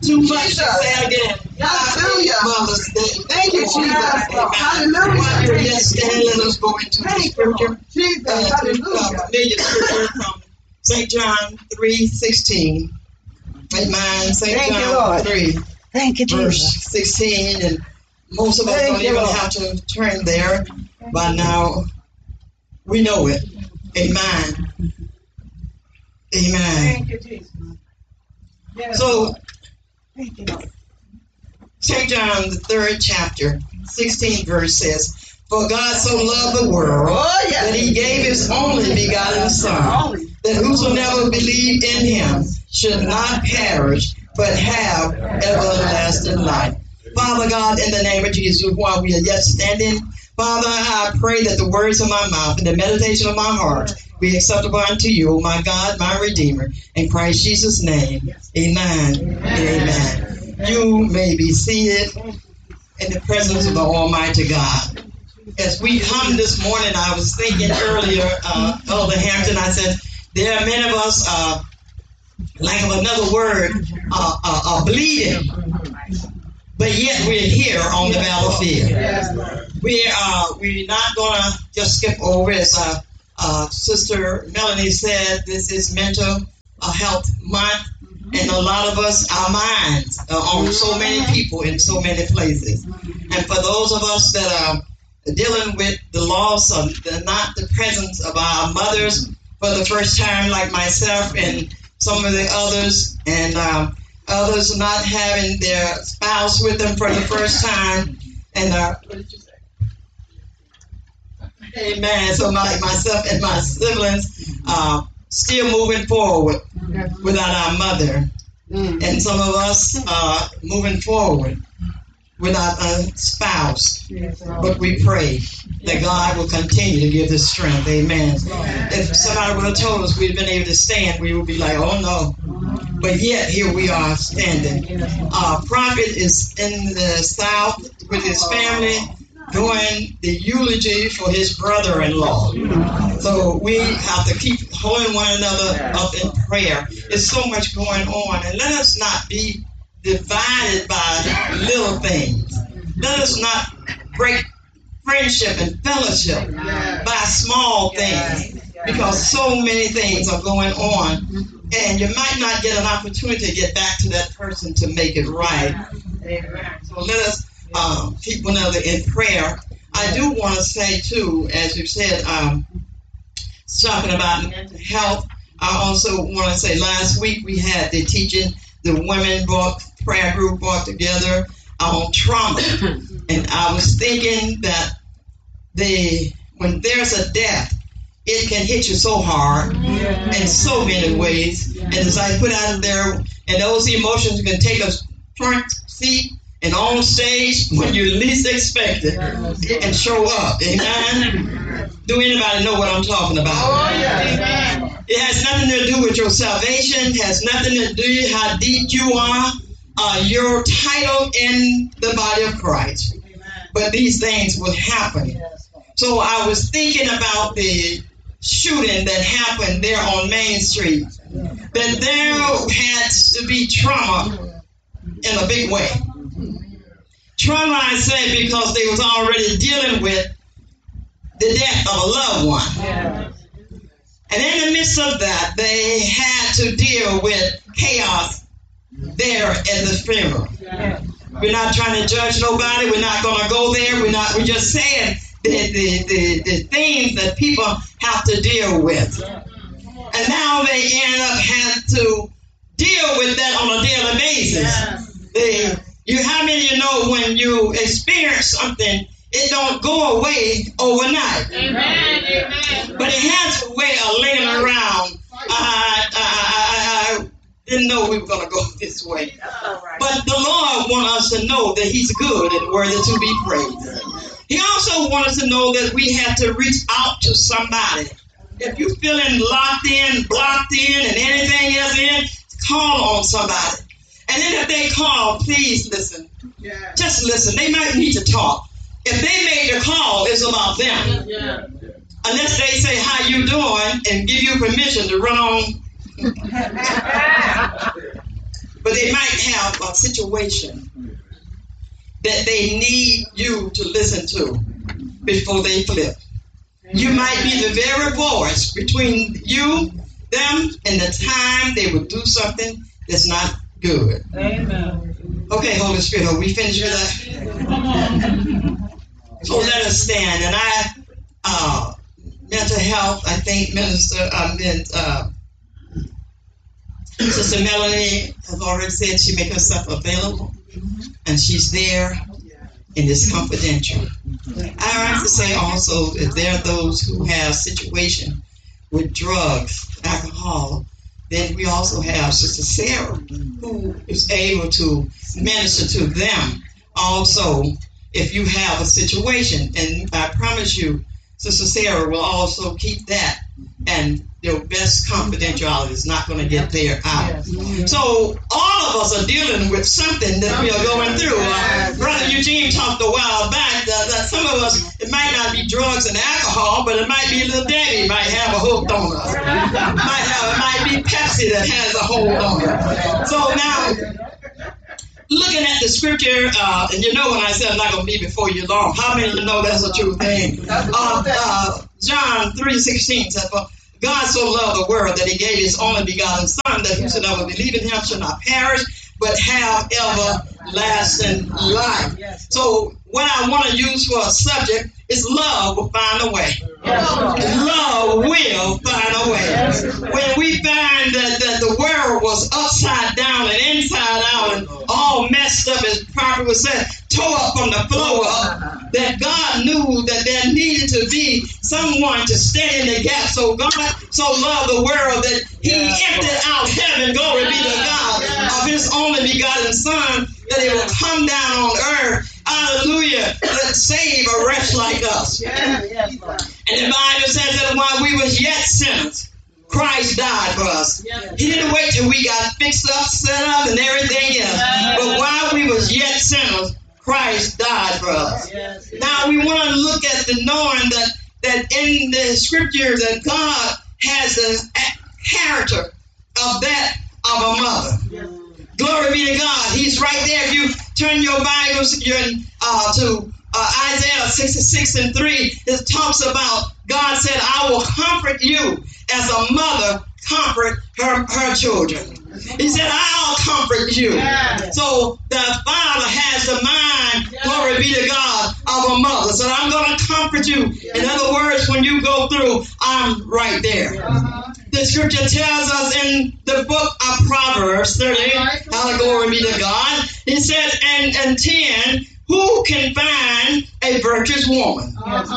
Too much to say again. Hallelujah. Mother's Day. Thank you, Jesus. Hallelujah. While you're yet standing, let us go into the scripture. Jesus. Hallelujah. Familiar scripture from St. John 3:16. Amen. St. Thank you, John Lord. 3, Thank you, verse Jesus. 16. And most of us Thank don't you, even Lord. have to turn there. By now, we know it. Amen. Amen. Thank you, Jesus. Yes. So, Thank you, Lord. St. John, the 3rd chapter, 16th verse says, "For God so loved the world Oh, yes. that he gave his only begotten Son, that whosoever believed in him should not perish, but have everlasting life." Father God, in the name of Jesus, while we are yet standing, Father, I pray that the words of my mouth and the meditation of my heart be acceptable unto you, O my God, my Redeemer. In Christ Jesus' name, amen. Amen. You may be seated in the presence of the Almighty God. As we come this morning, I was thinking earlier, Elder Hampton, I said, there are many of us, lack of another word, are bleeding. But yet we're here on the battlefield. We're not going to just skip over, as Sister Melanie said, this is mental health month. And a lot of us, our minds are on so many people in so many places. And for those of us that are dealing with the loss of not the presence of our mothers for the first time, like myself and some of the others, and others not having their spouse with them for the first time. And what did you say? Amen. So myself and my siblings still moving forward without our mother. And some of us moving forward without a spouse. But we pray that God will continue to give us strength. Amen. If somebody would have told us we'd been able to stand, we would be like, oh no. But yet here we are standing. Prophet is in the South with his family doing the eulogy for his brother-in-law. So we have to keep holding one another up in prayer. There's so much going on. And let us not be divided by little things. Let us not break friendship and fellowship by small things, because so many things are going on, and you might not get an opportunity to get back to that person to make it right. So let us keep one another in prayer. I do want to say too, as you said, talking about mental health, I also want to say last week we had the teaching, the women prayer group brought together on trauma. And I was thinking that when there's a death, it can hit you so hard in so many ways. And as I put out there, and those emotions can take us front seat and on stage when you least expect it. It can show up. Amen. Do anybody know what I'm talking about? Oh, yeah. It has nothing to do with your salvation. It has nothing to do with how deep you are. Your title in the body of Christ. But these things will happen. So I was thinking about the shooting that happened there on Main Street. That there had to be trauma in a big way. Trauma, I say, because they was already dealing with the death of a loved one. And in the midst of that, they had to deal with chaos there at the funeral. We're not trying to judge nobody. We're not going to go there. We're just saying the things that people have to deal with. And now they end up having to deal with that on a daily basis. How many of you know when you experience something, it don't go away overnight? Amen. But it has a way of laying around. I didn't know we were going to go this way. But the Lord wants us to know that he's good and worthy to be praised. He also wants us to know that we have to reach out to somebody. If you're feeling locked in, blocked in, and anything else in, call on somebody. And then if they call, please listen. Just listen. They might need to talk. If they made the call, it's about them. Unless they say, how you doing, and give you permission to run on. but they might have a situation that they need you to listen to before they flip. You might be the very voice between you, them, and the time they would do something that's not good. Amen. Okay, Holy Spirit, are we finished with that? So let us stand. And mental health, I think Sister Melanie has already said she make herself available, and she's there, and it's confidential. I like to say also that there are those who have situation with drugs, alcohol. Then we also have Sister Sarah, who is able to minister to them also if you have a situation. And I promise you, Sister Sarah will also keep that, and your best confidentiality is not going to get there out. So all of us are dealing with something that we are going through. Brother Eugene talked a while back that some of us, it might not be drugs and alcohol, but it might be little Daddy might have a hook on us. It might be Pepsi that has a hold on us. So now, looking at the scripture, and you know when I said I'm not going to be before you long, how many of you know that's a true thing? John 3:16 said, "For God so loved the world that he gave his only begotten Son, that whosoever believe in him shall not perish, but have everlasting life." So what I want to use for a subject is love will find a way. Love will find a way. When we find that the world was upside down and inside out and all messed up, as Prophet was saying, tore up from the floor up, that God knew that there needed to be someone to stand in the gap. So God so loved the world that he emptied out heaven, glory be to God, of his only begotten Son, that he will come down on earth, hallelujah, to save a wretch like us. And the Bible says that while we was yet sinners, Christ died for us. He didn't wait till we got fixed up, set up, and everything else. But while we was yet sinners, Christ died for us. Now we want to look at the knowing that in the scripture that God has the character of that of a mother. Glory be to God. He's right there. If you turn your Bibles to Isaiah 66:3, it talks about God said, "I will comfort you as a mother comfort her children." He said, "I'll comfort you." So the Father has the mind, glory be to God, of a mother. So I'm going to comfort you. In other words, when you go through, I'm right there. The scripture tells us in the book of Proverbs 30, glory be to God, it says, and 10, who can find a virtuous woman?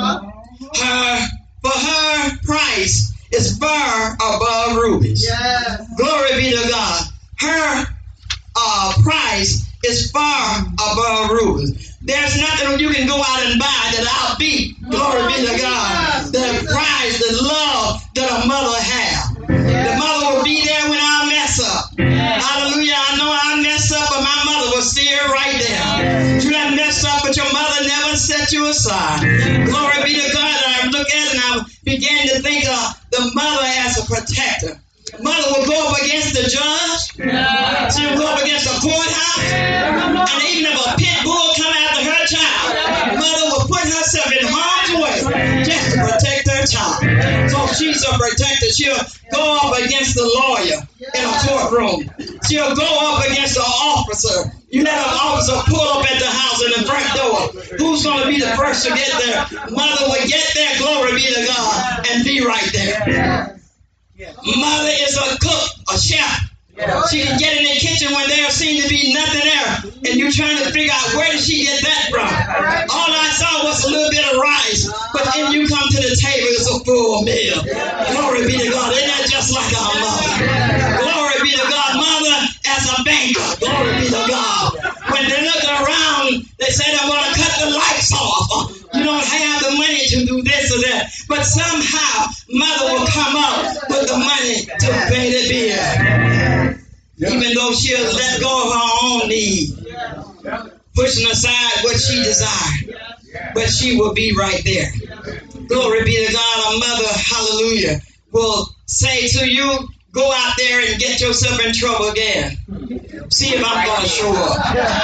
For her price is far above rubies. Glory be to God. Her price is far above rubies. There's nothing you can go out and buy that outbeat, glory be to God, the price, the love that a mother has. The mother will be there when I mess up. Hallelujah. I know I messed up, but my mother was still right there. You done messed up, but your mother never set you aside. Glory be to God. I look at it and I began to think of the mother as a protector. Mother will go up against the judge. She will go up against the courthouse. And even if a pit bull come after her child, mother will put herself in harm's way just to protect her child. So she's a protector. She'll go up against the lawyer in a courtroom. She'll go up against the officer. You let an officer pull up at the house in the front door. Who's going to be the first to get there? Mother will get there, glory be to God, and be right there. Mother is a cook, a chef. She can get in the kitchen when there seems to be nothing there, and you're trying to figure out where did she get that from. All I saw was a little bit of rice, but then you come to the table, it's a full meal. Glory be to God. Isn't that just like our mother? Glory be to God. Mother as a banker. Glory be to God. When they look around, they say they want to cut the lights off. You don't have the money to do this or that. But somehow, mother will come up with the money to pay the bill. Even though she'll let go of her own need, pushing aside what she desired. But she will be right there. Glory be to God. A mother, hallelujah, will say to you, go out there and get yourself in trouble again. See if I'm going to show up.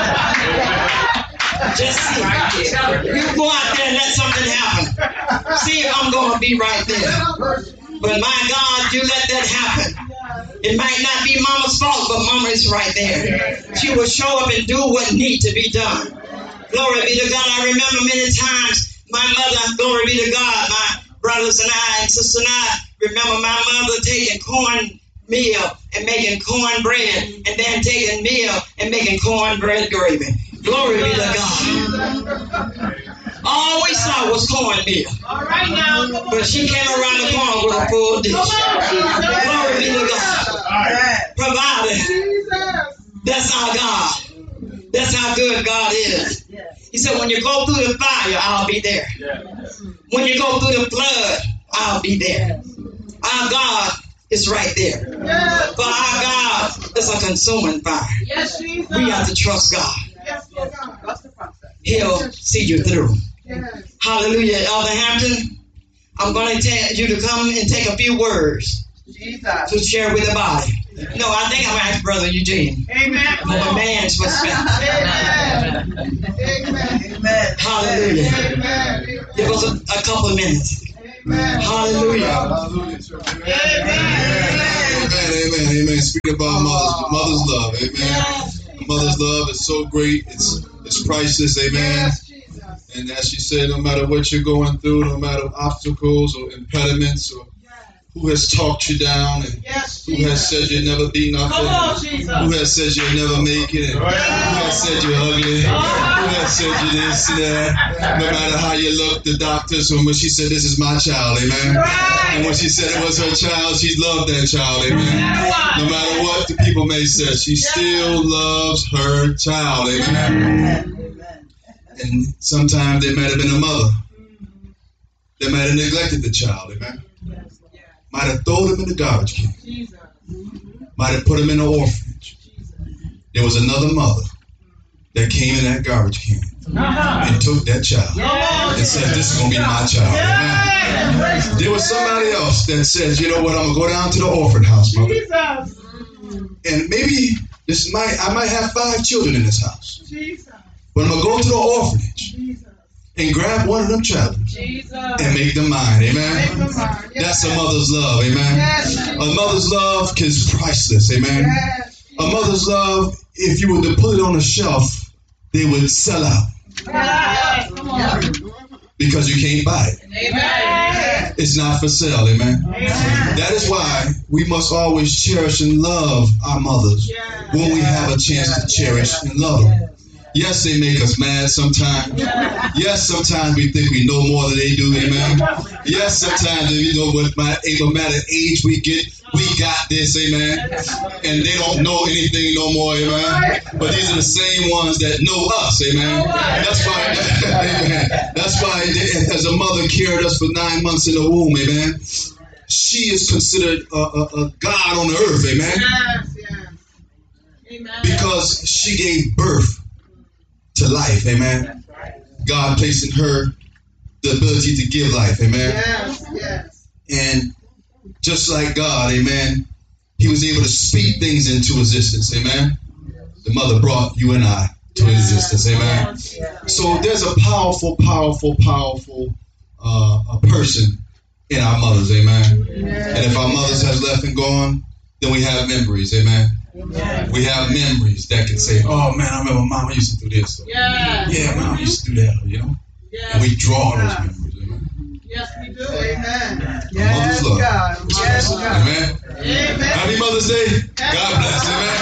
Just see. You go out there and let something happen. See if I'm going to be right there. But my God, you let that happen. It might not be Mama's fault, but Mama is right there. She will show up and do what needs to be done. Glory be to God. I remember many times my mother, glory be to God, my brothers and I and sisters and I remember my mother taking cornmeal and making cornbread, and then taking meal and making cornbread gravy. Glory be to God. All we saw was cornmeal. All right now. But she came around the corner with a full dish. Glory be to God. Provided. That's our God. That's how good God is. He said, when you go through the fire, I'll be there. When you go through the flood, I'll be there. Our God is right there. For our God is a consuming fire. We have to trust God. He'll see you through. Hallelujah. Elder Hampton, I'm going to tell you to come and take a few words to share with the body. No, I think I'm asking Brother Eugene. Amen. From a man's perspective. Amen. Hallelujah. Give us a couple of minutes. Hallelujah. Amen. Speaking about mother's love. Amen. Mother's love is so great. It's priceless. Amen. And as she said, no matter what you're going through, no matter obstacles or impediments or who has talked you down and who has said you'll never be nothing, who has said you'll never make it, and who has said you're ugly, who has said you this and that. No matter how you look, the doctors, when she said, this is my child, amen. And when she said it was her child, she loved that child, amen. No matter what the people may say, she still loves her child, amen. And sometimes they might have been a mother. They might have neglected the child, amen. Might have thrown him in the garbage can. Might have put him in an orphanage. There was another mother that came in that garbage can and took that child and said, this is going to be my child. Amen. There was somebody else that says, you know what, I'm going to go down to the orphan house, mother. And maybe I might have 5 children in this house. But I'm going to go to the orphanage and grab one of them children and make them mine. Amen. That's a mother's love. Amen. A mother's love is priceless. Amen. A mother's love, if you were to put it on a shelf, they would sell out. Because you can't buy it. It's not for sale. Amen. That is why we must always cherish and love our mothers when we have a chance to cherish and love them. Yes, they make us mad sometimes. Yes, sometimes we think we know more than they do, amen. Yes, sometimes, you know, with no matter age we get, we got this, amen. And they don't know anything no more, amen. But these are the same ones that know us, amen. That's why, amen. That's why, as a mother carried us for 9 months in the womb, amen. She is considered a God on the earth, amen. Because she gave birth to life, amen. God placed in her the ability to give life, amen. And just like God, amen, he was able to speak things into existence, amen. The mother brought you and I to existence, amen. So there's a powerful person in our mothers, amen. And if our mothers has left and gone, then we have memories, amen. We have memories that can say, oh man, I remember Mama used to do this. Or, yeah, Mama used to do that, you know. And we draw those memories, amen. Yes, we do, amen. Mother's love. Amen. Happy Mother's Day. God bless, amen.